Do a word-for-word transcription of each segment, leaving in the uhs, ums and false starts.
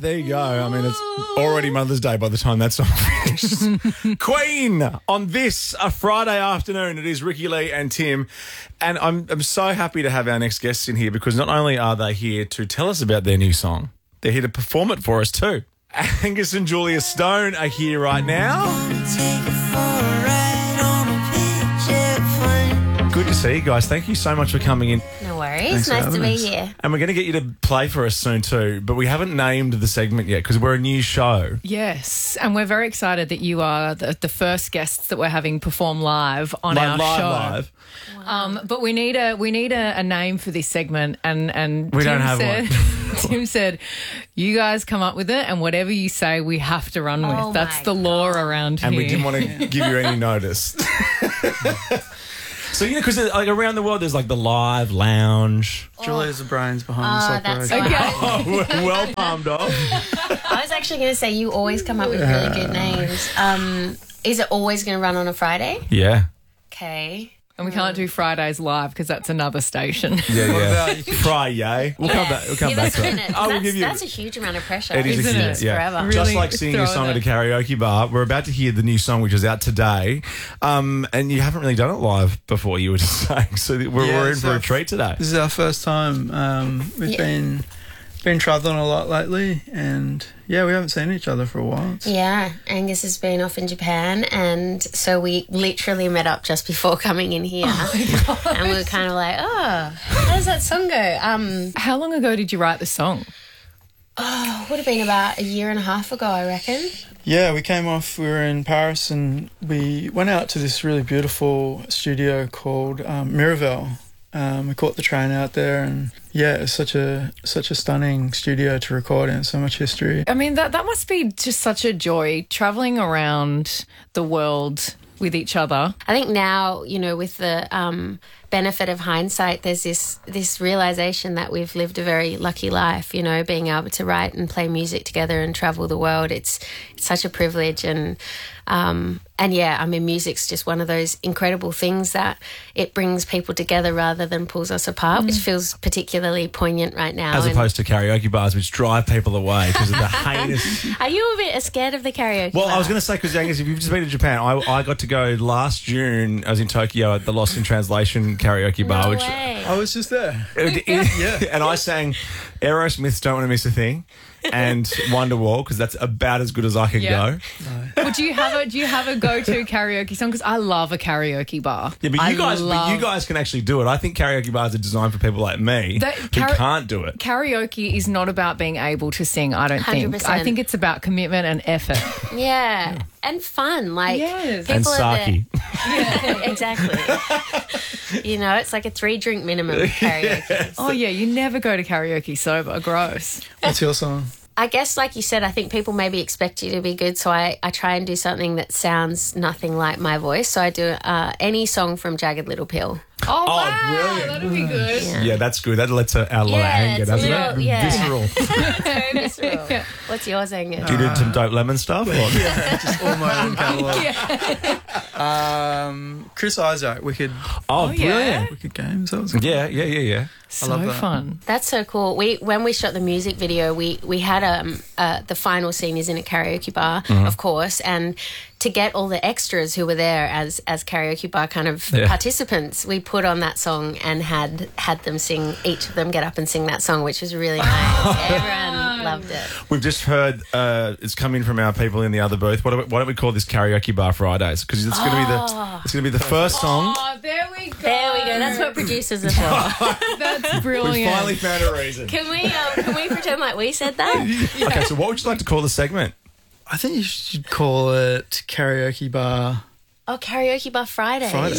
there you go. I mean, it's already Mother's Day by the time that song finishes. Queen on this a Friday afternoon. It is Ricky Lee and Tim, and I'm I'm so happy to have our next guests in here because not only are they here to tell us about their new song, they're here to perform it for us too. Angus and Julia Stone are here right now. Good to see you guys. Thank you so much for coming in. No worries. Nice to be here. And we're going to get you to play for us soon too, but we haven't named the segment yet because we're a new show. Yes, and we're very excited that you are the, the first guests that we're having perform live on Live, our live, show. live. Um, but we need a we need a, a name for this segment, and and We Tim don't have said, one. Tim said, "You guys come up with it, and whatever you say, we have to run with. Oh That's my the law around And here." we didn't want to give you any notice. So, you know, because like around the world, there's like the live lounge. Julia's the brains behind Oh, this that's operation. right. Oh, we're well palmed off. I was actually going to say you always come up with really good names. Um, is it always going to run on a Friday? Yeah. Okay. And we can't do Fridays live because that's another station. Yeah, What yeah. about you could- Friday. We'll come back. We'll come Give back us to a that. minute. I will that's, give you. that's a huge amount of pressure. It is Isn't a it? huge, yeah. Forever. Just Really like singing a throw song it at a karaoke bar. We're about to hear the new song, which is out today, um, and you haven't really done it live before. You were just saying, so we're, Yeah, we're in so for a treat today. This is our first time. Um, we've Yeah. been been travelling a lot lately, and yeah, we haven't seen each other for a while. It's- Yeah, Angus has been off in Japan, and so we literally met up just before coming in here, and we were kind of like, "Oh, how does that song go?" Um, How long ago did you write the song? oh, would have been about a year and a half ago, I reckon. Yeah, we came off. We were in Paris, and we went out to this really beautiful studio called um, Miraval. Um, we caught the train out there, and yeah, it's such a such a stunning studio to record in. So much history. I mean, that that must be just such a joy traveling around the world with each other. I think now, you know, with the um, benefit of hindsight, there's this this realization that we've lived a very lucky life. You know, being able to write and play music together and travel the world. It's it's such a privilege, and um, and yeah, I mean, music's just one of those incredible things that it brings people together rather than pulls us apart, which feels particularly poignant right now. As And opposed to karaoke bars, which drive people away because of the heinous. are you a bit scared of the karaoke? Well, I bar? was going to say, because Angus, if you've just been to Japan, I, I got to go last June. I was in Tokyo at the Lost in Translation karaoke bar, No which way. I was just there. yeah, and I sang Aerosmith's "Don't Want to Miss a Thing" and Wonderwall because that's about as good as I can Yeah. go. Well, do you have a do you have a go to karaoke song? Because I love a karaoke bar. Yeah, but you I guys, but love- you guys can actually do it. I think karaoke bars are designed for people like me That- who kara- can't do it. Karaoke is not about being able to sing, I don't one hundred think. percent. I think it's about commitment and effort. Yeah, and fun. Like Yes. people And are the- sake. Yeah, exactly. You know, it's like a three drink minimum of karaoke. Oh, yeah, you never go to karaoke sober. Gross. What's your song? I guess, like you said, I think people maybe expect you to be good, so I, I try and do something that sounds nothing like my voice. So I do uh, any song from Jagged Little Pill. Oh, Oh, wow. brilliant. That'd be good. Yeah, that's good. That lets out a lot of Yeah, anger, it's a doesn't little- it? yeah. Visceral. Very visceral. What's yours, Angus? Do you do some dope lemon stuff? Or? Yeah, just all my own catalogue. Um, Chris Isaac, Wicked, Oh, yeah. brilliant. Wicked Games. That was Yeah, yeah, yeah, yeah. So love that. fun. That's so cool. We when we shot the music video, we we had um uh, the final scene is in a karaoke bar, Mm-hmm. of course, and to get all the extras who were there as as karaoke bar kind of Yeah. participants, we put on that song and had had them sing, each of them get up and sing that song, which was really nice. Everyone loved it. We've just heard uh, it's come in from our people in the other booth. What do we, why don't we call this karaoke bar Fridays? Because it's going to be the it's going to be the first song. Oh, there we go. There we go. That's what producers are for. That's We've brilliant. finally found a reason. Can we um, can we pretend like we said that? Okay, so what would you like to call the segment? I think you should call it Karaoke Bar Oh, karaoke bar Fridays. Fridays.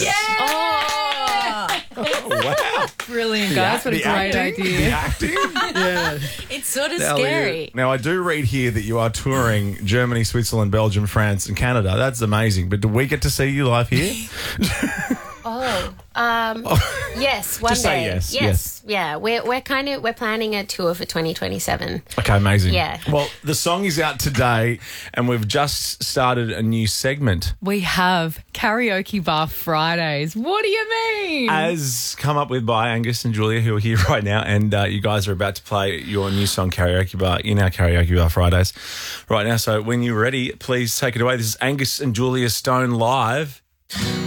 Oh. Oh, wow. Brilliant, guys. What a The great acting? The idea. acting? Yeah. It's sort of The alley-oop. scary. Now, I do read here that you are touring Germany, Switzerland, Belgium, France, and Canada. That's amazing. But do we get to see you live here? Oh, um, yes, one Just day. say yes, yes, yes. yeah. We're we're kind of we're planning a tour for twenty twenty-seven. Okay, amazing. Yeah. Well, the song is out today, and we've just started a new segment. We have Karaoke Bar Fridays. What do you mean? As come up with by Angus and Julia, who are here right now, and uh, you guys are about to play your new song, Karaoke Bar, in our Karaoke Bar Fridays right now. So when you're ready, please take it away. This is Angus and Julia Stone live.